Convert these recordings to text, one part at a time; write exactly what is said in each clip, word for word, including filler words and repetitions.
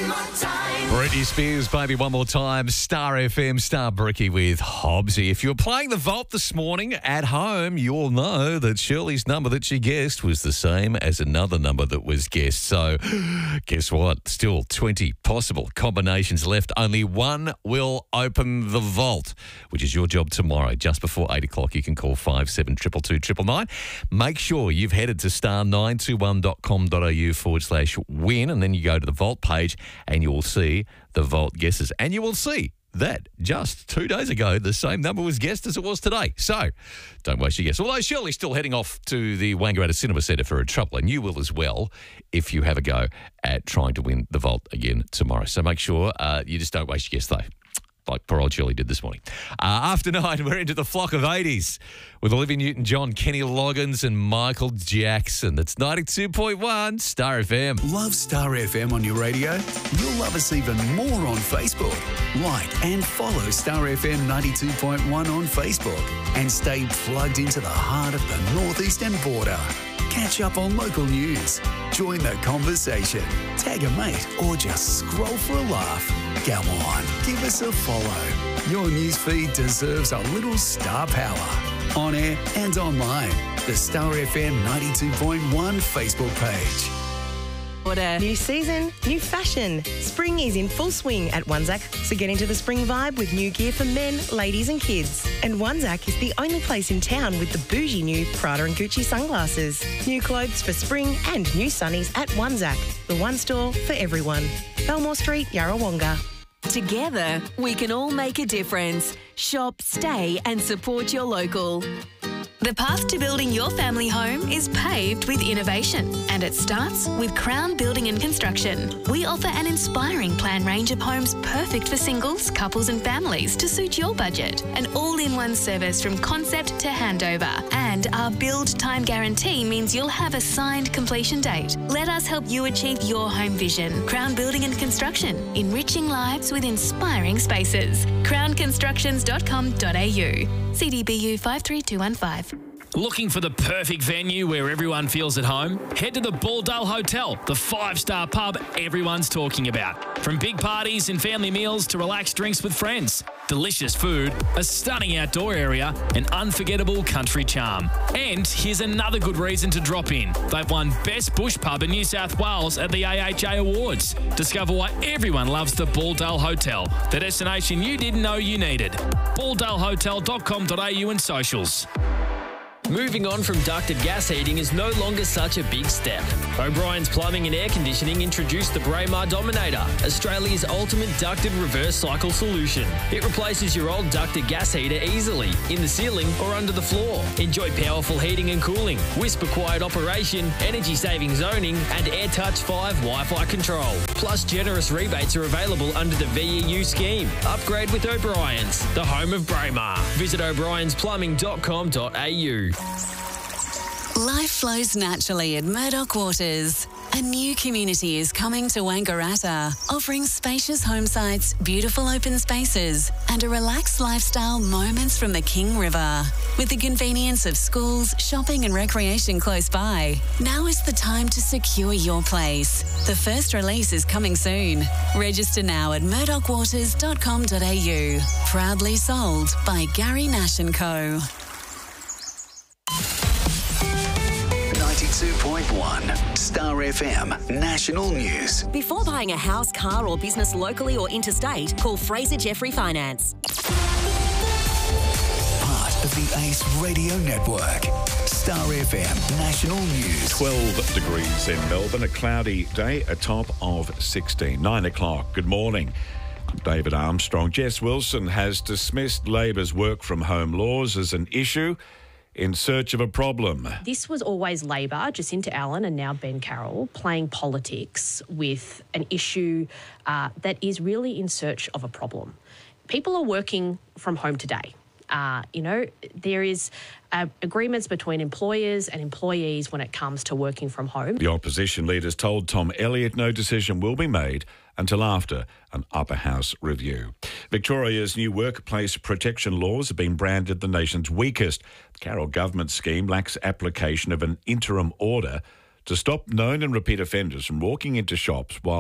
One more time. Britney Spears, baby, one more time. Star F M, Star Bricky with Hobbsy. If you're playing the vault this morning at home, you'll know that Shirley's number that she guessed was the same as another number that was guessed. So, guess what? Still twenty possible combinations left. Only one will open the vault, which is your job tomorrow. Just before eight o'clock, you can call five seven two two two nine nine. Make sure you've headed to star nine two one dot com dot a u forward slash win, and then you go to the vault page and you will see the vault guesses. And you will see that just two days ago, the same number was guessed as it was today. So don't waste your guess. Although Shirley's still heading off to the Wangaratta Cinema Centre for a trouble, and you will as well if you have a go at trying to win the vault again tomorrow. So make sure uh, you just don't waste your guess, though, like poor old Shirley did this morning. Uh, after nine, we're into the flock of eighties with Olivia Newton-John, Kenny Loggins and Michael Jackson. That's ninety-two point one Star F M. Love Star F M on your radio? You'll love us even more on Facebook. Like and follow Star F M ninety-two point one on Facebook and stay plugged into the heart of the northeastern border. Catch up on local news, join the conversation, tag a mate, or just scroll for a laugh. Come on, give us a follow. Your newsfeed deserves a little star power. On air and online, the Star F M ninety-two point one Facebook page. Order. New season, new fashion. Spring is in full swing at Wanzak, so get into the spring vibe with new gear for men, ladies and kids. And Wanzak is the only place in town with the bougie new Prada and Gucci sunglasses. New clothes for spring and new sunnies at Wanzak, the one store for everyone. Belmore Street, Yarrawonga. Together, we can all make a difference. Shop, stay and support your local. The path to building your family home is paved with innovation, and it starts with Crown Building and Construction. We offer an inspiring plan range of homes perfect for singles, couples and families to suit your budget. An all-in-one service from concept to handover. And our build time guarantee means you'll have a signed completion date. Let us help you achieve your home vision. Crown Building and Construction, enriching lives with inspiring spaces. crown constructions dot com dot a u. C D B U five three two one five. Looking for the perfect venue where everyone feels at home? Head to the Balldale Hotel, the five-star pub everyone's talking about. From big parties and family meals to relaxed drinks with friends, delicious food, a stunning outdoor area, and unforgettable country charm. And here's another good reason to drop in. They've won Best Bush Pub in New South Wales at the A H A Awards. Discover why everyone loves the Balldale Hotel, the destination you didn't know you needed. balldale hotel dot com dot a u and socials. Moving on from ducted gas heating is no longer such a big step. O'Brien's Plumbing and Air Conditioning introduced the Braemar Dominator, Australia's ultimate ducted reverse cycle solution. It replaces your old ducted gas heater easily, in the ceiling or under the floor. Enjoy powerful heating and cooling, whisper-quiet operation, energy-saving zoning, and AirTouch five Wi-Fi control. Plus, generous rebates are available under the V E U scheme. Upgrade with O'Brien's, the home of Braemar. Visit o'briens plumbing dot com dot a u. Life flows naturally at Murdoch Waters. A new community is coming to Wangaratta, offering spacious home sites, beautiful open spaces, and a relaxed lifestyle moments from the King River. With the convenience of schools, shopping and recreation close by, now is the time to secure your place. The first release is coming soon. Register now at murdoch waters dot com dot a u. Proudly sold by Gary Nash and Co. ninety-two point one Star F M National News. Before buying a house, car or business locally or interstate, call Fraser Jeffrey Finance. Part of the Ace Radio Network. Star F M National News. twelve degrees in Melbourne, a cloudy day, a top of sixteen. nine o'clock. Good morning. I'm David Armstrong. Jess Wilson has dismissed Labor's work from home laws as an issue in search of a problem. This was always Labor, Jacinta Allen and now Ben Carroll, playing politics with an issue uh, that is really in search of a problem. People are working from home today. Uh, you know, there is uh, agreements between employers and employees when it comes to working from home. The opposition leaders told Tom Elliott no decision will be made until after an upper house review. Victoria's new workplace protection laws have been branded the nation's weakest. The Carroll government scheme lacks application of an interim order to stop known and repeat offenders from walking into shops while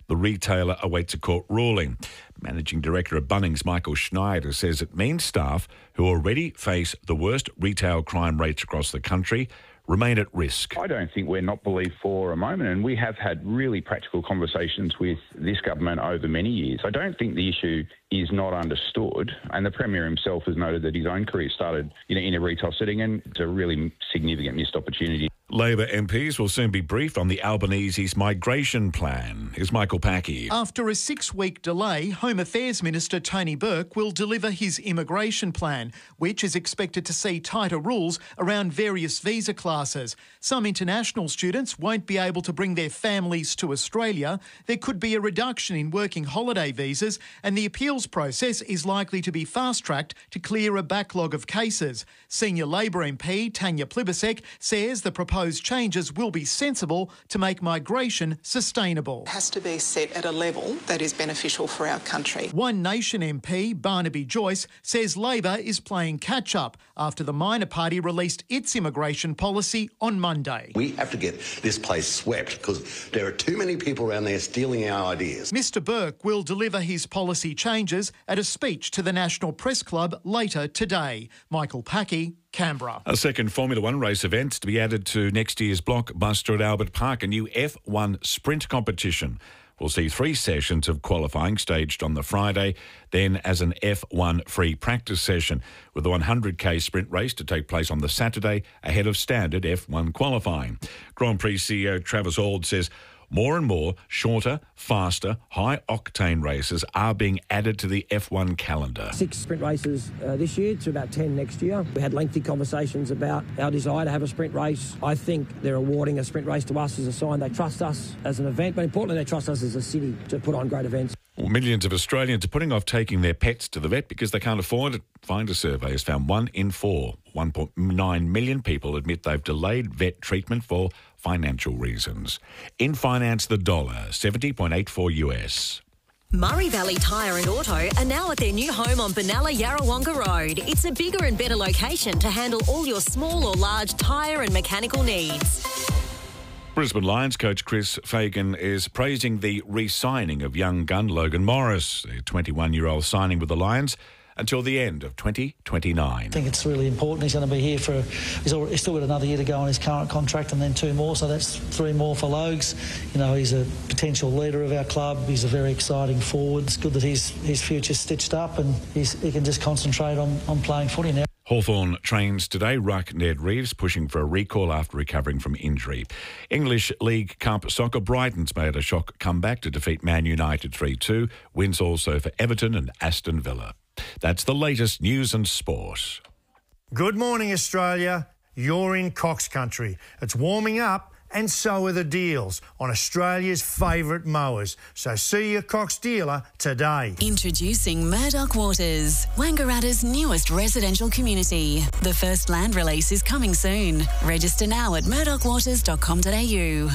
The retailer awaits a court ruling. Managing Director of Bunnings, Michael Schneider, says it means staff who already face the worst retail crime rates across the country remain at risk. I don't think we're not believed for a moment, and we have had really practical conversations with this government over many years. I don't think the issue is not understood, and the Premier himself has noted that his own career started you know, in a retail setting, and it's a really significant missed opportunity. Labor M Ps will soon be briefed on the Albanese's migration plan. Here's Michael Packy. After a six-week delay, Home Affairs Minister Tony Burke will deliver his immigration plan, which is expected to see tighter rules around various visa classes. Some international students won't be able to bring their families to Australia. There could be a reduction in working holiday visas, and the appeals process is likely to be fast-tracked to clear a backlog of cases. Senior Labor M P Tanya Plibersek says the proposed changes will be sensible to make migration sustainable. It has to be set at a level that is beneficial for our country. One Nation M P Barnaby Joyce says Labor is playing catch-up after the minor party released its immigration policy on Monday. We have to get this place swept because there are too many people around there stealing our ideas. Mister Burke will deliver his policy changes at a speech to the National Press Club later today. Michael Packy, Canberra. A second Formula One race event to be added to next year's blockbuster at Albert Park, a new F one sprint competition. We'll see three sessions of qualifying staged on the Friday, then as an F one free practice session, with the one hundred k sprint race to take place on the Saturday ahead of standard F one qualifying. Grand Prix C E O Travis Auld says more and more shorter, faster, high-octane races are being added to the F one calendar. Six sprint races uh, this year to about ten next year. We had lengthy conversations about our desire to have a sprint race. I think they're awarding a sprint race to us as a sign they trust us as an event, but importantly they trust us as a city to put on great events. Well, millions of Australians are putting off taking their pets to the vet because they can't afford it. Find a survey has found one in four, one point nine million people admit they've delayed vet treatment for financial reasons. In finance, the dollar, seventy point eight four U S. Murray Valley Tyre and Auto are now at their new home on Benalla Yarrawonga Road. It's a bigger and better location to handle all your small or large tyre and mechanical needs. Brisbane Lions coach Chris Fagan is praising the re-signing of young gun Logan Morris, the twenty-one-year-old signing with the Lions until the end of twenty twenty-nine. I think it's really important. He's going to be here for, he's, already, he's still got another year to go on his current contract and then two more, so that's three more for Logs. You know, he's a potential leader of our club. He's a very exciting forward. It's good that his, his future's stitched up and he's, he can just concentrate on, on playing footy now. Hawthorn trains today. Ruck Ned Reeves pushing for a recall after recovering from injury. English League Cup soccer, Brighton's made a shock comeback to defeat Man United three two. Wins also for Everton and Aston Villa. That's the latest news and sport. Good morning, Australia. You're in Cox Country. It's warming up and so are the deals on Australia's favourite mowers. So see your Cox dealer today. Introducing Murdoch Waters, Wangaratta's newest residential community. The first land release is coming soon. Register now at murdoch waters dot com dot a u.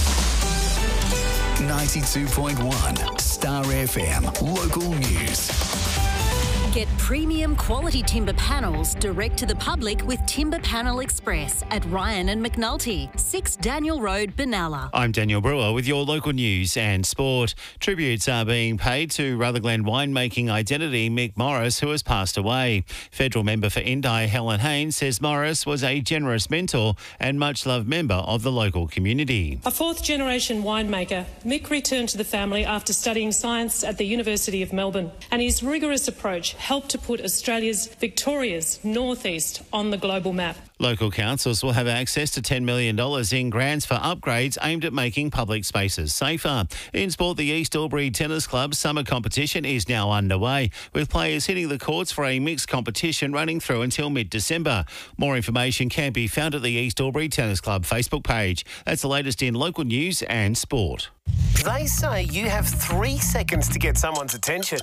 ninety-two point one Star F M Local News. Get premium quality timber panels direct to the public with Timber Panel Express at Ryan and McNulty, six Daniel Road, Benalla. I'm Daniel Brewer with your local news and sport. Tributes are being paid to Rutherglen winemaking identity Mick Morris, who has passed away. Federal member for Indi, Helen Haynes, says Morris was a generous mentor and much-loved member of the local community. A fourth-generation winemaker, Mick returned to the family after studying science at the University of Melbourne, and his rigorous approach helped to put Australia's Victoria's northeast on the global map. Local councils will have access to ten million dollars in grants for upgrades aimed at making public spaces safer. In sport, the East Albury Tennis Club summer competition is now underway, with players hitting the courts for a mixed competition running through until mid-December. More information can be found at the East Albury Tennis Club Facebook page. That's the latest in local news and sport. They say you have three seconds to get someone's attention.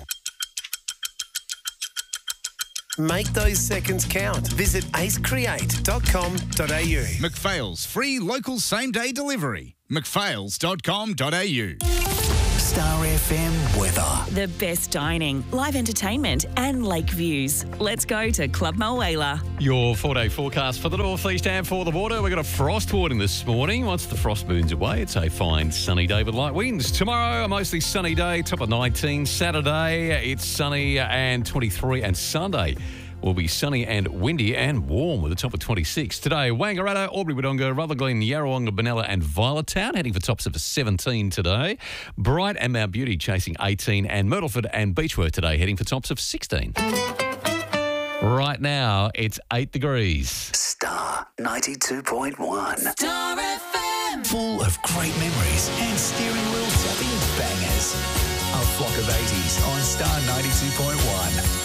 Make those seconds count. Visit ace create dot com dot a u. McPhail's free local same-day delivery. mcphails dot com dot a u. Star F M weather. The best dining, live entertainment and lake views. Let's go to Club Mulwala. Your four-day forecast for the northeast and for the water. We've got a frost warning this morning. Once the frost moves away, it's a fine sunny day with light winds. Tomorrow, a mostly sunny day, top of nineteen. Saturday, it's sunny and twenty-three. And Sunday will be sunny and windy and warm with a top of twenty-six. Today, Wangaratta, Albury-Wodonga, Rutherglen, Yarrawonga, Benalla and Violet Town heading for tops of seventeen today. Bright and Mount Beauty chasing eighteen, and Myrtleford and Beechworth today heading for tops of sixteen. Right now, it's eight degrees. Star ninety-two point one. Star F M. Full of great memories and steering wheel tapping bangers. A flock of eighties on Star ninety-two point one.